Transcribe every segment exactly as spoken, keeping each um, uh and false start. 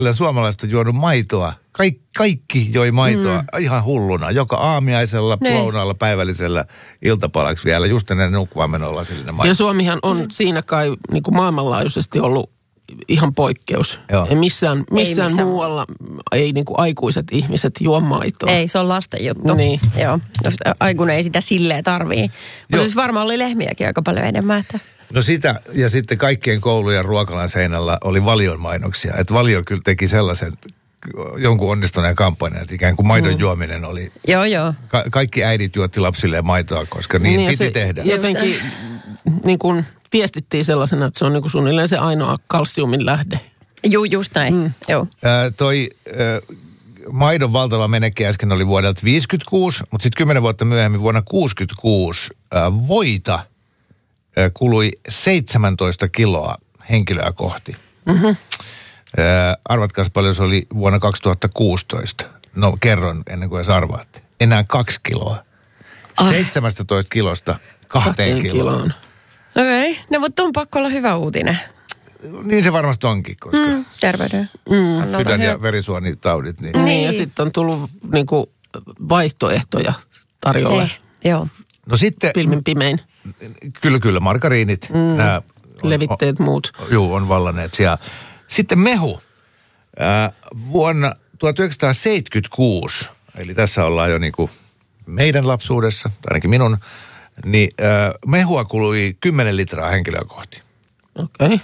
Suomalaiset on juonut maitoa. Kaik, kaikki joi maitoa mm. ihan hulluna. Joka aamiaisella, lounaalla, päivällisellä, iltapalaksi vielä. Just ennen nukkumaan menolla sillinen maito. Ja Suomihan on mm. siinä kai niin kuin maailmanlaajuisesti ollut ihan poikkeus. Ei missään, missään ei muualla ei niin kuin aikuiset ihmiset juo maitoa. Ei, se on lasten juttu. Niin. Joo, aikuinen ei sitä silleen tarvii. Mutta siis varmaan oli lehmiäkin aika paljon enemmän, että... No sitä, ja sitten kaikkien koulujen ruokalan seinällä oli Valion mainoksia. Että Valio kyllä teki sellaisen jonkun onnistuneen kampanjan, että ikään kuin maidon mm. juominen oli... Joo, joo. Ka- kaikki äidit juotti lapsilleen maitoa, koska niin, niin piti tehdä. Jotenkin niin kuin viestittiin sellaisena, että se on niin kuin suunnilleen se ainoa kalsiumin lähde. Juu, just näin. Mm. Joo. Ää, toi ää, maidon valtava menekki äsken oli vuodelta viisikymmentäkuusi, mutta sitten kymmenen vuotta myöhemmin vuonna kuusikymmentäkuusi ää, voita ää, kului seitsemäntoista kiloa henkilöä kohti. Mm-hmm. Ää, arvatkaas paljon se oli vuonna kaksituhattakuusitoista. No kerron ennen kuin edes arvaatte. Enää kaksi kiloa. Ah. seitsemästätoista kilosta kahteen kiloon. Okei, okay. No mutta on pakko olla hyvä uutinen. Niin se varmasti onkin, koska... Mm, terveyden. Mm. Sydän- ja verisuonitaudit. Niin, niin, niin ja sitten on tullut niinku vaihtoehtoja tarjolla. Se, joo. No sitten... Pilmin pimein. Kyllä, kyllä, margariinit. Mm. Nämä levitteet on, muut. Juu, on vallaneet siellä. Sitten mehu. Äh, vuonna tuhatyhdeksänsataaseitsemänkymmentäkuusi, eli tässä ollaan jo niinku meidän lapsuudessa, tai ainakin minun, niin äh, mehua kului kymmenen litraa henkilöä kohti. Okei. Okay.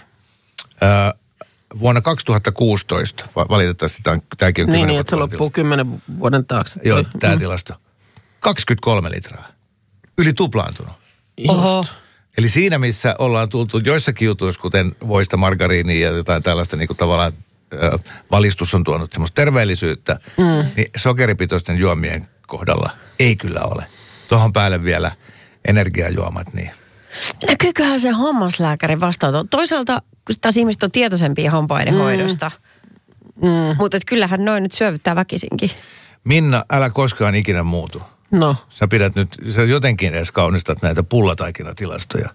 Äh, vuonna kaksituhattakuusitoista, valitettavasti tämäkin on kymmenen niin, vuotta. Niin, että se loppuu kymmenen vuoden taakse. Joo, tämä mm. tilasto. kaksikymmentäkolme litraa. Yli tuplaantunut. Oho. Eli siinä, missä ollaan tultu joissakin jutuissa, kuten voista, margariinia ja jotain tällaista niin kuin tavallaan ö, valistus on tuonut semmoista terveellisyyttä, mm. niin sokeripitoisten juomien kohdalla ei kyllä ole. Tuohon päälle vielä energiajuomat, niin... Näkyyköhän se hammaslääkärin vastaanoton? Toisaalta, kun taas ihmiset on tietoisempia hampaiden mm. hoidosta, mm. mutta kyllähän noin nyt syövyttää väkisinkin. Minna, älä koskaan ikinä muutu. No. Sä pidät nyt, sä jotenkin edes kaunistat näitä pullataikinatilastoja.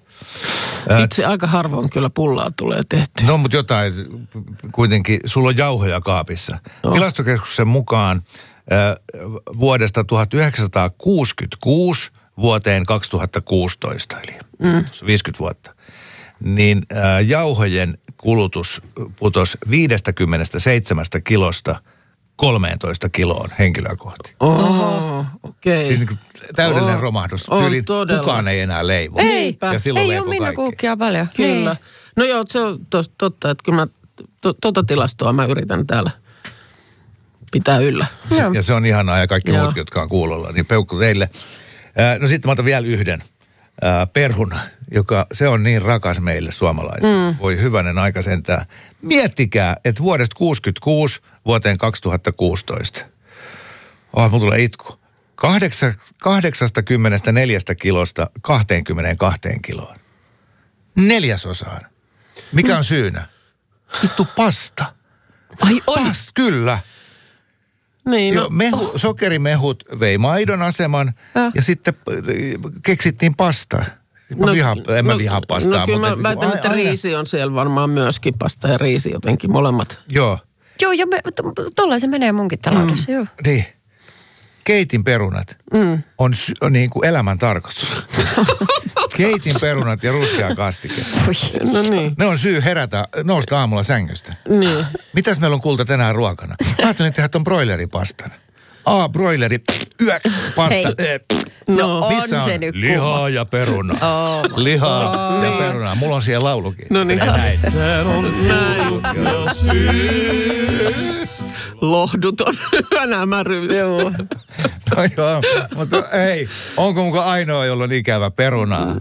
Itse aika harvoin kyllä pullaa tulee tehty. No, mutta jotain kuitenkin, sulla on jauhoja kaapissa. No. Tilastokeskuksen mukaan äh, vuodesta tuhatyhdeksänsataakuusikymmentäkuusi vuoteen kaksituhattakuusitoista, eli mm. viisikymmentä vuotta, niin äh, jauhojen kulutus putosi viisikymmentäseitsemän kilosta kolmetoista kiloon henkilöä kohti. Oho, okei. Okay. Siis niin täydellinen oh, romahdus. Tyyliin kukaan ei enää leivo. Ei, ja ei ole minä kuukkia paljon. Kyllä. Niin. No joo, se on to, totta, että kyllä mä, to, tota tilastoa mä yritän täällä pitää yllä. Se, ja se on ihanaa ja kaikki joo. muut, jotka on kuulolla, niin peukku teille. Äh, no sitten mä otan vielä yhden. Äh, perhuna, joka se on niin rakas meille suomalaisille. Mm. Voi hyvänen aika sentään. Miettikää, että vuodesta kuusikymmentäkuusi vuoteen kaksituhattakuusitoista. Oh, mulla tulee itku. kahdeksankymmentäneljä kilosta kaksikymmentäkaksi kiloon. Neljäsosaan. Mikä on syynä? Vittu pasta. Ai on? Past, kyllä. Niin, jo, no. mehu, sokerimehut vei maidon aseman äh. ja sitten keksittiin pastaa. Mä no, vihaan, en mä vihaa pastaa. No kyllä mutta mä väitän, että riisi on siellä varmaan myöskin, pasta ja riisi jotenkin molemmat. Joo. Joo, ja tuollain se menee munkin taloudessa, mm. joo. Niin. Keitin perunat mm. on, sy- on niin kuin elämän tarkoitus. Keitin perunat ja ruskea kastike. No niin. Ne on syy herätä, nousta aamulla sängystä. Niin. Mitäs meillä on kulta tänään ruokana? Mä ajattelin tehdä ton broileripastan. A, broileri, yö, pasta. Hei. No, missä on, on se nyt lihaa ja peruna. Oh. Lihaa oh. ja peruna. Mulla on siellä laulukin. No niin. Näin. Se on näin. Lohduton hämäryys. Joo. No joo, mutta ei. Onko muka ainoa, jolla on ikävä perunaa?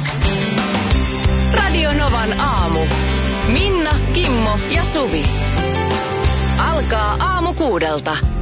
Radio Novan aamu. Minna, Kimmo ja Suvi. Alkaa aamu kuudelta.